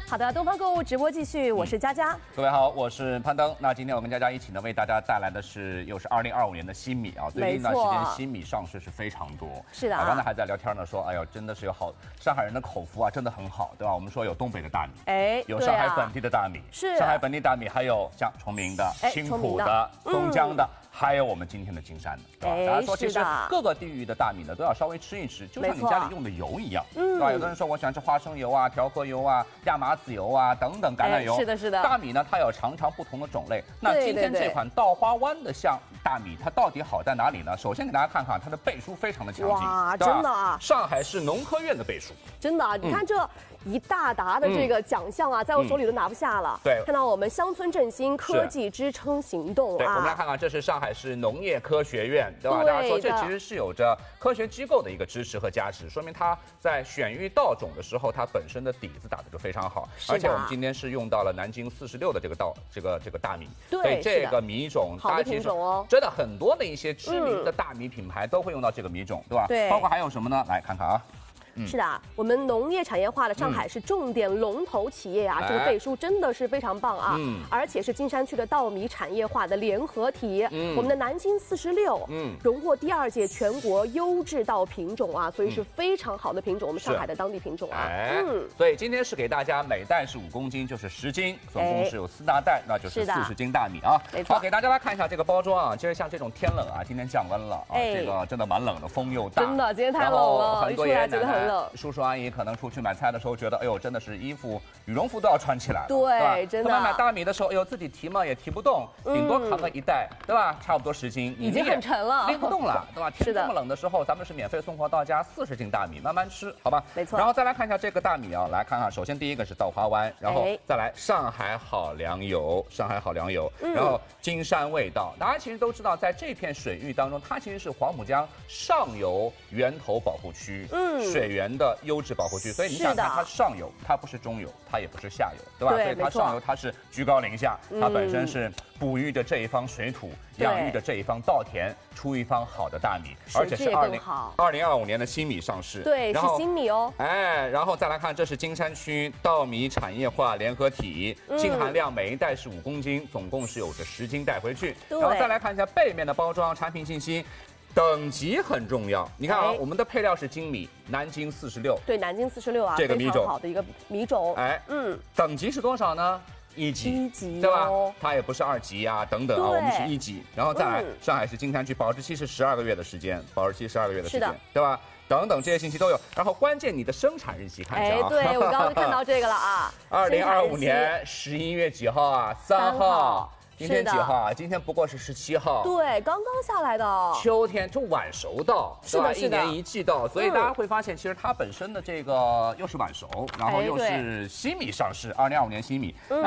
好的，东方购物直播继续，我是佳佳。 各位好，我是潘登。那今天我跟佳佳一起呢，为大家带来的又是2025年的新米啊。最近一段时间新米上市是非常多。 是的刚才还在聊天呢，说哎呦，真的是有上海人的口福啊，真的很好，对吧？我们说有东北的大米，有上海本地的大米， 是上海本地大米，还有像崇明的、青浦的、松江的。还有我们今天的金山的，对吧？大家说，其实各个地域的大米呢，都要稍微吃一吃，就像你家里用的油一样，对吧？有的人说我喜欢吃花生油啊、调和油啊、亚麻籽油啊等等橄榄油。 是的，是的。 大米呢，它有常常不同的种类。那今天这款稻花湾的大米，它到底好在哪里呢？首先给大家看看它的背书非常的强劲， 哇，真的啊！ 上海市农科院的背书， 真的啊！你看这一大沓的这个奖项啊，在我手里都拿不下了。 对， 看到我们乡村振兴科技支撑行动啊， 对，我们来看看，这是上海市农业科学院，对吧？大家说这其实是有着科学机构的一个支持和加持，说明它在选育稻种的时候，它本身的底子打得就非常好。而且我们今天是用到了南京46的这个大米， 对， 这个米种， 好的品种哦， 真的很多的一些知名的大米品牌都会用到这个米种，对吧？ 对， 包括还有什么呢？来看看啊。 是的，我们农业产业化的上海是重点龙头企业啊，这个背书真的是非常棒啊，而且是金山区的稻米产业化的联合体，我们的南京46，荣获第2届全国优质稻品种啊，所以是非常好的品种，我们上海的当地品种啊， 所以今天是给大家每袋是5公斤，就是10斤，总共是有4大袋，那就是40斤大米啊， 没错。 好，给大家来看一下这个包装啊，其实像这种天冷啊，今天降温了啊，这个真的蛮冷的，风又大， 真的今天太冷了， 很多爷爷奶奶。 叔叔阿姨可能出去买菜的时候觉得，哎呦，真的是羽绒服都要穿起来了， 对，真的。 他们买大米的时候，哎呦，自己提嘛也提不动，顶多扛个1袋，对吧？差不多10斤， 已经很沉了， 拎不动了，对吧？天这么冷的时候，咱们是免费送货到家40斤大米，慢慢吃，好吧？ 没错。 然后再来看一下这个大米啊，来看看，首先第一个是稻花湾，然后再来上海好粮油，然后金山味道。大家其实都知道，在这片水域当中，它其实是黄浦江上游源头保护区，水源的优质保护区，所以你想看它上游，它不是中游，它也不是下游，对吧？所以它上游它是居高临下，它本身是哺育着这一方水土，养育着这一方稻田，出一方好的大米，而且是2025年的新米上市， 对，是新米哦。 然后再来看，这是金山区稻米产业化联合体，净含量每一袋是5公斤，总共是有着10斤带回去。然后再来看一下背面的包装产品信息。等级很重要，你看啊，我们的配料是精米，南京46， 对，南京46啊， 这个米种好的一个米种， 等级是多少呢？1级，对吧？它也不是2级啊，等等啊，我们是1级，然后再来，上海市金山区保质期是12个月的时间，对吧？等等这些信息都有，然后关键你的生产日期看一下啊， 对，我刚刚看到这个了啊 ，2025年11月几号啊？3号。今天几号啊？今天不过是17号。 对，刚刚下来的。 秋天就晚熟稻， 是吧 ？1年1季稻，所以大家会发现，其实它本身的这个又是晚熟，然后又是新米上市，2025年新米。